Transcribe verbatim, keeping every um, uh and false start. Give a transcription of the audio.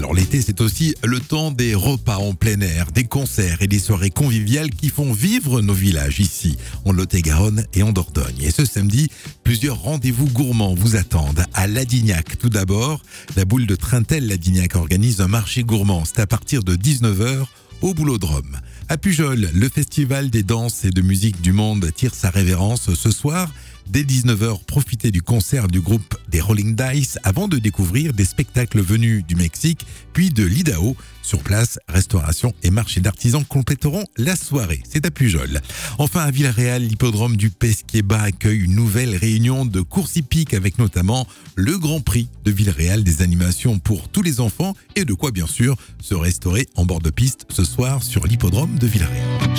Alors l'été, c'est aussi le temps des repas en plein air, des concerts et des soirées conviviales qui font vivre nos villages ici, en Lot-et-Garonne et en Dordogne. Et ce samedi, plusieurs rendez-vous gourmands vous attendent. À Ladignac, tout d'abord, la boule de Trintel-Ladignac organise un marché gourmand. C'est à partir de dix-neuf heures au Boulodrome. À Pujol, le festival des danses et de musique du monde tire sa révérence ce soir. Dès dix-neuf heures, profitez du concert du groupe des Rolling Dice avant de découvrir des spectacles venus du Mexique, puis de l'Idaho. Sur place, restauration et marché d'artisans compléteront la soirée. C'est à Pujol. Enfin, à Villeréal, l'hippodrome du Pesquier-Bas accueille une nouvelle réunion de course hippique avec notamment le Grand Prix de Villeréal, des animations pour tous les enfants et de quoi bien sûr se restaurer en bord de piste ce soir sur l'hippodrome de Villeréal.